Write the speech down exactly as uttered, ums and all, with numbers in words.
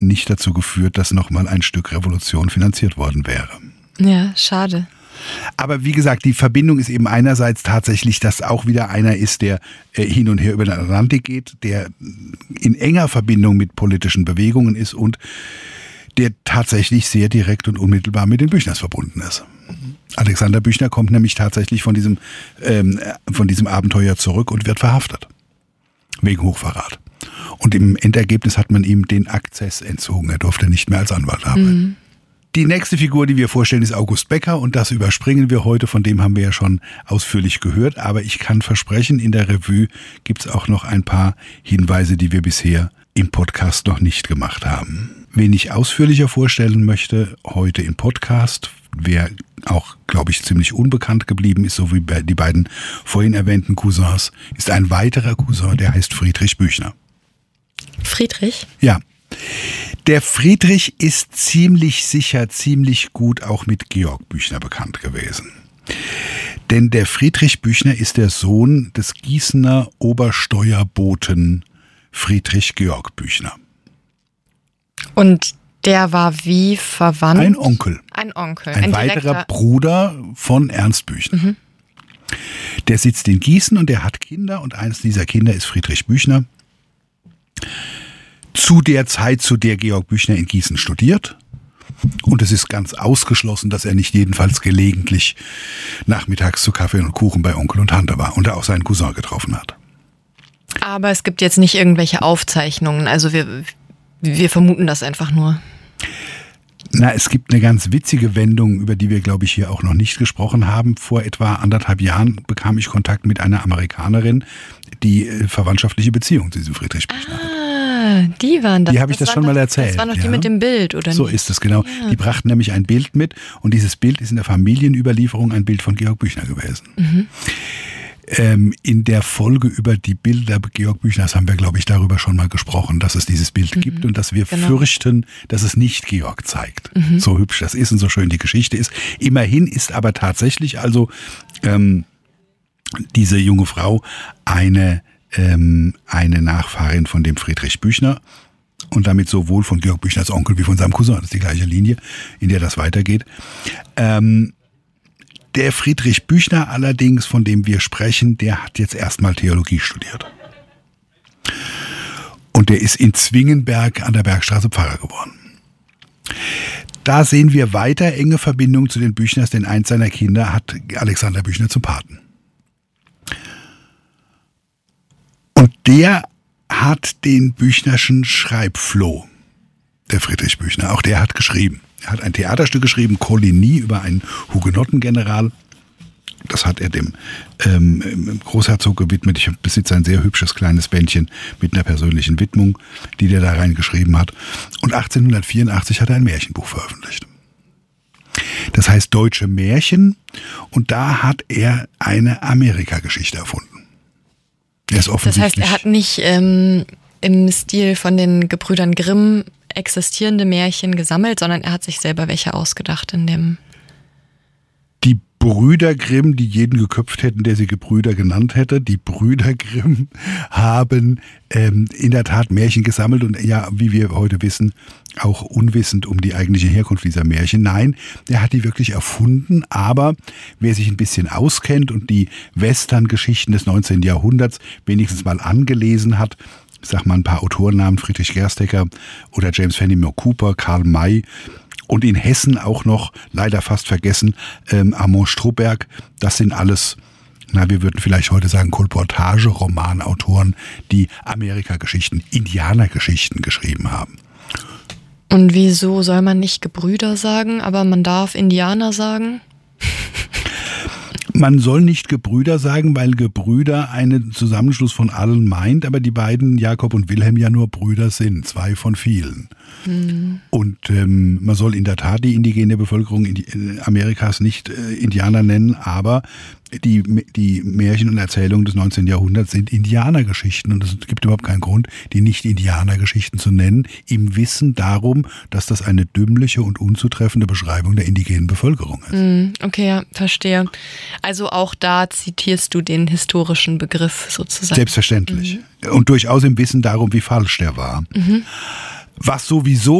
nicht dazu geführt, dass nochmal ein Stück Revolution finanziert worden wäre. Ja, schade. Aber wie gesagt, die Verbindung ist eben einerseits tatsächlich, dass auch wieder einer ist, der äh, hin und her über den Atlantik geht, der in enger Verbindung mit politischen Bewegungen ist und der tatsächlich sehr direkt und unmittelbar mit den Büchners verbunden ist. Alexander Büchner kommt nämlich tatsächlich von diesem, ähm, von diesem Abenteuer zurück und wird verhaftet. Wegen Hochverrat. Und im Endergebnis hat man ihm den Akzess entzogen. Er durfte nicht mehr als Anwalt arbeiten. Mhm. Die nächste Figur, die wir vorstellen, ist August Becker und das überspringen wir heute, von dem haben wir ja schon ausführlich gehört, aber ich kann versprechen, in der Revue gibt es auch noch ein paar Hinweise, die wir bisher im Podcast noch nicht gemacht haben. Wen ich ausführlicher vorstellen möchte, heute im Podcast, wer auch, glaube ich, ziemlich unbekannt geblieben ist, so wie die beiden vorhin erwähnten Cousins, ist ein weiterer Cousin, der heißt Friedrich Büchner. Friedrich? Ja. Der Friedrich ist ziemlich sicher, ziemlich gut auch mit Georg Büchner bekannt gewesen. Denn der Friedrich Büchner ist der Sohn des Gießener Obersteuerboten Friedrich Georg Büchner. Und der war wie verwandt? Ein Onkel. Ein Onkel. Ein, ein weiterer direkter Bruder von Ernst Büchner. Mhm. Der sitzt in Gießen und der hat Kinder und eines dieser Kinder ist Friedrich Büchner. Zu der Zeit, zu der Georg Büchner in Gießen studiert. Und es ist ganz ausgeschlossen, dass er nicht jedenfalls gelegentlich nachmittags zu Kaffee und Kuchen bei Onkel und Tante war und da auch seinen Cousin getroffen hat. Aber es gibt jetzt nicht irgendwelche Aufzeichnungen, also wir, wir vermuten das einfach nur. Na, es gibt eine ganz witzige Wendung, über die wir, glaube ich, hier auch noch nicht gesprochen haben. Vor etwa anderthalb Jahren bekam ich Kontakt mit einer Amerikanerin, die äh, verwandtschaftliche Beziehung zu diesem Friedrich Büchner hatte. Ah, die waren das. Die habe ich das, das schon doch, mal erzählt. Das waren doch ja. die mit dem Bild, oder So nicht? ist es, genau. Ja. Die brachten nämlich ein Bild mit und dieses Bild ist in der Familienüberlieferung ein Bild von Georg Büchner gewesen. Mhm. Ähm, in der Folge über die Bilder Georg Büchners haben wir, glaube ich, darüber schon mal gesprochen, dass es dieses Bild mhm. gibt und dass wir genau. fürchten, dass es nicht Georg zeigt. Mhm. So hübsch das ist und so schön die Geschichte ist. Immerhin ist aber tatsächlich also ähm, diese junge Frau eine, ähm, eine Nachfahrin von dem Friedrich Büchner und damit sowohl von Georg Büchners Onkel wie von seinem Cousin. Das ist die gleiche Linie, in der das weitergeht. Ähm, Der Friedrich Büchner allerdings, von dem wir sprechen, der hat jetzt erstmal Theologie studiert. Und der ist in Zwingenberg an der Bergstraße Pfarrer geworden. Da sehen wir weiter enge Verbindungen zu den Büchners, denn eins seiner Kinder hat Alexander Büchner zum Paten. Und der hat den Büchnerschen Schreibfloh, der Friedrich Büchner. Auch der hat geschrieben. Er hat ein Theaterstück geschrieben, Coligny, über einen Hugenottengeneral. Das hat er dem ähm, Großherzog gewidmet. Ich besitze ein sehr hübsches kleines Bändchen mit einer persönlichen Widmung, die der da reingeschrieben hat. Und achtzehnhundertvierundachtzig hat er ein Märchenbuch veröffentlicht. Das heißt Deutsche Märchen. Und da hat er eine Amerika-Geschichte erfunden. Er ist offensichtlich, das heißt, er hat nicht ähm, im Stil von den Gebrüdern Grimm existierende Märchen gesammelt, sondern er hat sich selber welche ausgedacht in dem... Die Brüder Grimm, die jeden geköpft hätten, der sie Gebrüder genannt hätte, die Brüder Grimm haben ähm, in der Tat Märchen gesammelt und ja, wie wir heute wissen, auch unwissend um die eigentliche Herkunft dieser Märchen. Nein, der hat die wirklich erfunden, aber wer sich ein bisschen auskennt und die Western-Geschichten des neunzehnten Jahrhunderts wenigstens mal angelesen hat, ich sag mal ein paar Autorennamen, Friedrich Gerstecker oder James Fenimore Cooper, Karl May und in Hessen auch noch, leider fast vergessen, ähm, Armand Strohberg. Das sind alles, na, wir würden vielleicht heute sagen, Kolportage-Romanautoren, die Amerika-Geschichten, Indianer-Geschichten geschrieben haben. Und wieso soll man nicht Gebrüder sagen, aber man darf Indianer sagen? Man soll nicht Gebrüder sagen, weil Gebrüder einen Zusammenschluss von allen meint, aber die beiden, Jakob und Wilhelm, ja nur Brüder sind, zwei von vielen. Mhm. Und ähm, man soll in der Tat die indigene Bevölkerung in die, äh, Amerikas nicht äh, Indianer nennen, aber die, die Märchen und Erzählungen des neunzehnten Jahrhunderts sind Indianergeschichten und es gibt überhaupt keinen Grund, die nicht Indianergeschichten zu nennen, im Wissen darum, dass das eine dümmliche und unzutreffende Beschreibung der indigenen Bevölkerung ist. Mhm, okay, ja, verstehe. Also auch da zitierst du den historischen Begriff sozusagen. Selbstverständlich. Mhm. Und durchaus im Wissen darum, wie falsch der war. Mhm. was sowieso